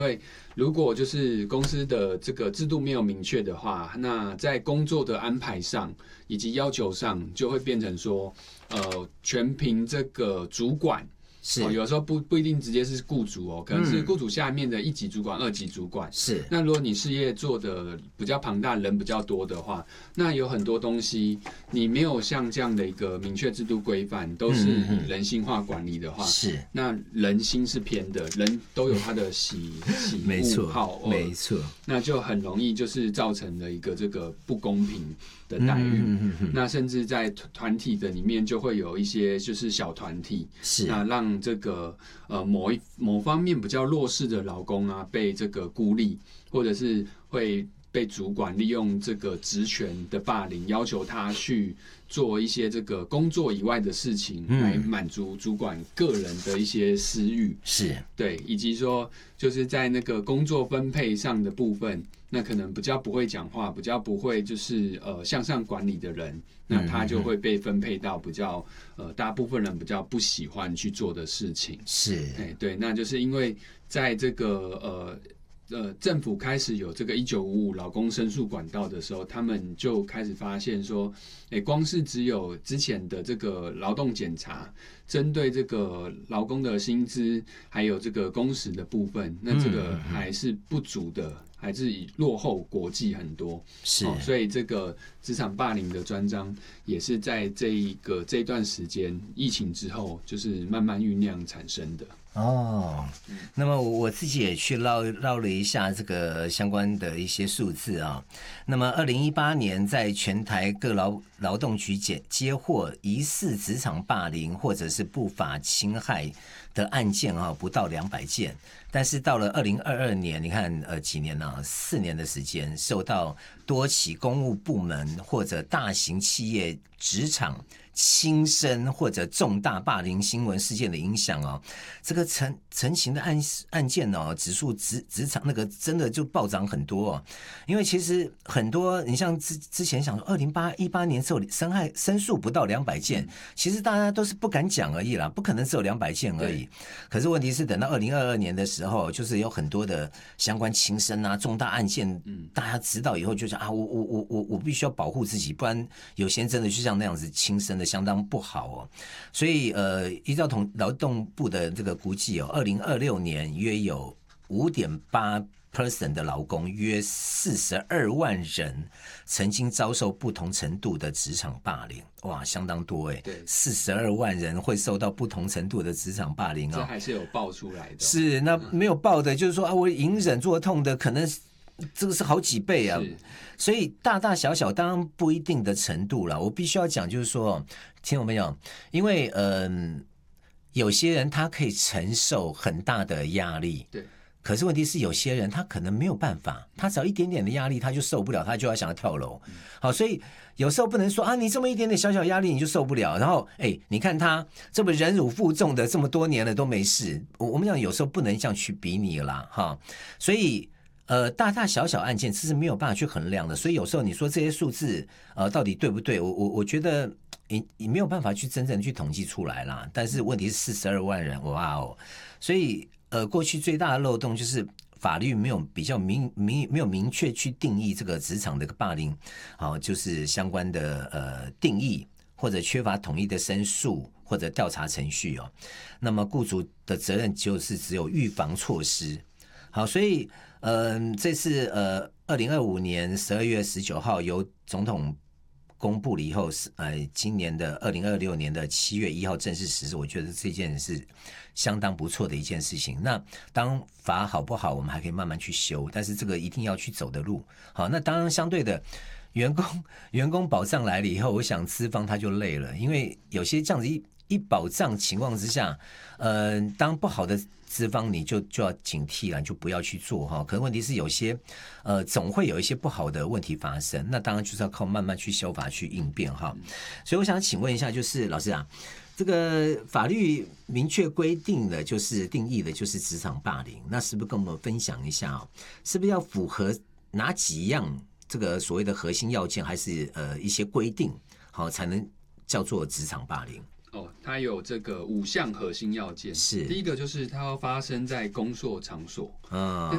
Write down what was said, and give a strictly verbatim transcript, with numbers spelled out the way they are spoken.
因为如果就是公司的这个制度没有明确的话，那在工作的安排上以及要求上，就会变成说，呃，全凭这个主管。是、哦，有时候不不一定直接是雇主哦，可能是雇主下面的一级主管、嗯、二级主管。是，那如果你事业做的比较庞大，人比较多的话，那有很多东西你没有像这样的一个明确制度规范，都是以人性化管理的话，是、嗯，那人心是偏的，人都有他的喜喜恶好，没错，那就很容易就是造成了一个这个不公平的待遇。嗯嗯嗯、那甚至在团体的里面就会有一些就是小团体，是，那让这个呃某一某方面比较弱势的劳工啊，被这个孤立，或者是会被主管利用这个职权的霸凌，要求他去做一些这个工作以外的事情，来满足主管个人的一些私欲。是，对，以及说就是在那个工作分配上的部分，那可能比较不会讲话，比较不会就是呃向上管理的人，那他就会被分配到比较呃大部分人比较不喜欢去做的事情。是，哎对，那就是因为在这个呃。呃，政府开始有这个一九五五劳工申诉管道的时候，他们就开始发现说，哎，光是只有之前的这个劳动检查，针对这个劳工的薪资还有这个工时的部分，那这个还是不足的，还是落后国际很多。是、哦，所以这个职场霸凌的专章也是在这一个这一段时间疫情之后，就是慢慢酝酿产生的。 哦，那么我自己也去捞捞了一下这个相关的一些数字啊。那么二零一八年在全台各劳劳动局接接获疑似职场霸凌或者是不法侵害的案件啊，不到两百件。但是到了二零二二年，你看呃几年啊，四年的时间，受到多起公务部门或者大型企业职场轻生或者重大霸凌新闻事件的影响哦，这个成成型的案案件哦，指数职职场那个真的就暴涨很多哦。因为其实很多，你像之之前想说，二零一八年只有申害申诉不到两百件，其实大家都是不敢讲而已啦，不可能只有两百件而已。可是问题是，等到二零二二年的时候，就是有很多的相关轻生啊、重大案件，大家知道以后就想啊，我我我我我必须要保护自己，不然有些人真的就像那样子轻生的相当不好哦。所以呃，依照统劳动部的这个估计哦，二零二六年约有五点八 percent 的劳工，约四十二万人曾经遭受不同程度的职场霸凌，哇，相当多哎！对，四十二万人会受到不同程度的职场霸凌啊、哦， 这还是有爆出来的。 是，那没有爆的，就是说啊，我隐忍做痛的，可能这个是好几倍啊。所以大大小小当然不一定的程度了。我必须要讲，就是说，听懂没有？因为嗯、呃，有些人他可以承受很大的压力，对。可是问题是，有些人他可能没有办法，他只要一点点的压力他就受不了，他就要想要跳楼。好，所以有时候不能说啊，你这么一点点小小压力你就受不了，然后哎，你看他这么忍辱负重的这么多年了都没事。我们讲有时候不能这样去比拟啦，哈。所以呃，大大小小案件这是没有办法去衡量的。所以有时候你说这些数字呃到底对不对？我我我觉得你你没有办法去真正去统计出来啦。但是问题是四十二万人，哇哦，所以。呃，过去最大的漏洞就是法律没有比较明明没有明确去定义这个职场的霸凌，好，就是相关的呃定义，或者缺乏统一的申诉或者调查程序哦。那么雇主的责任就是只有预防措施。好，所以呃这次呃二零二五年十二月十九号由总统公布了以后，呃，今年的二零二六年的七月一号正式实施，我觉得这件是相当不错的一件事情。那当法好不好，我们还可以慢慢去修，但是这个一定要去走的路。好，那当然相对的，员工员工保障来了以后，我想资方他就累了，因为有些这样子一一保障情况之下，呃，当不好的资方你就就要警惕了，你就不要去做哈。可是问题是有些呃总会有一些不好的问题发生，那当然就是要靠慢慢去修法去应变哈。所以我想请问一下，就是老师啊，这个法律明确规定的就是定义的就是职场霸凌，那是不是跟我们分享一下哦？是不是要符合哪几样这个所谓的核心要件，还是呃一些规定好才能叫做职场霸凌？ 哦，它有这个五项核心要件，是第一个就是它要发生在工作场所，嗯，